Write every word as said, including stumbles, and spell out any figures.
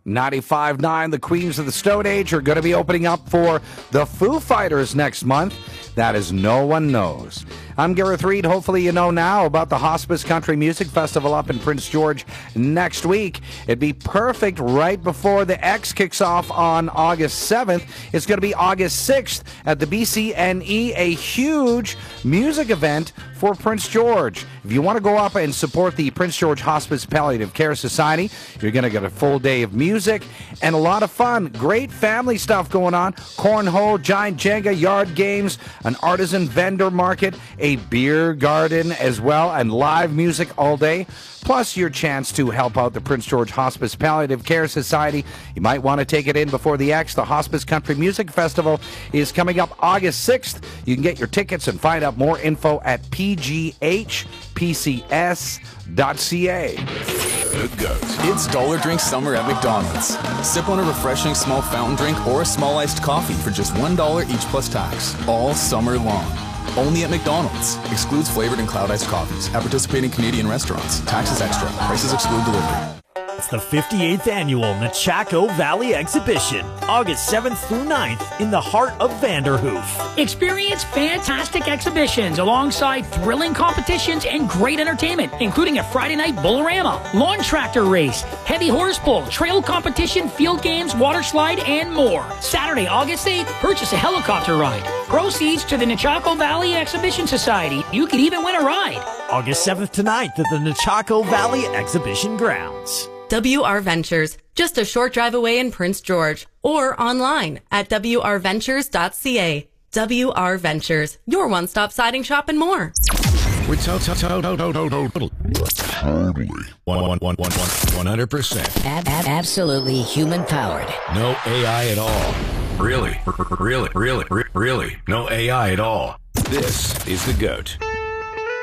ninety-five point nine, the Queens of the Stone Age, are going to be opening up for the Foo Fighters next month. That is No One Knows. I'm Gareth Reed. Hopefully you know now about the Hospice Country Music Festival up in Prince George next week. It'd be perfect right before the X kicks off on August seventh. It's going to be August sixth at the B C N E, a huge music event for Prince George. If you want to go up and support the Prince George Hospice Palliative Care Society, you're going to get a full day of music and a lot of fun. Great family stuff going on. Cornhole, giant Jenga, yard games, an artisan vendor market, a beer garden as well, and live music all day. Plus your chance to help out the Prince George Hospice Palliative Care Society. You might want to take it in before the X. The Hospice Country Music Festival is coming up August sixth. You can get your tickets and find out more info at p g h p c s dot c a. The GOAT. It's Dollar Drink Summer at McDonald's. Sip on a refreshing small fountain drink or a small iced coffee for just one dollar each plus tax, all summer long. Only at McDonald's. Excludes flavored and cloud iced coffees at participating Canadian restaurants. Taxes extra. Prices exclude delivery. It's the fifty-eighth Annual Nechako Valley Exhibition, August seventh through ninth in the heart of Vanderhoof. Experience fantastic exhibitions alongside thrilling competitions and great entertainment, including a Friday night Bullarama, lawn tractor race, heavy horse pull, trail competition, field games, water slide, and more. Saturday, August eighth, purchase a helicopter ride. Proceeds to the Nechako Valley Exhibition Society. You could even win a ride. August seventh to ninth at the Nechako Valley Exhibition Grounds. W R Ventures, just a short drive away in Prince George, or online at w r ventures dot c a. W R Ventures, your one-stop siding shop and more. We're to- to- to- to- to- to- to- totally one one one one one one hundred percent. Ab- ab- absolutely human-powered. No A I at all. Really, really, really, really, no A I at all. This is the GOAT.